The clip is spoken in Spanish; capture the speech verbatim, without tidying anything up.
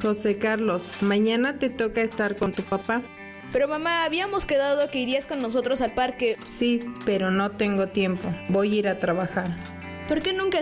José Carlos, mañana te toca estar con tu papá. Pero mamá, habíamos quedado que irías con nosotros al parque. Sí, pero no tengo tiempo. Voy a ir a trabajar. ¿Por qué nunca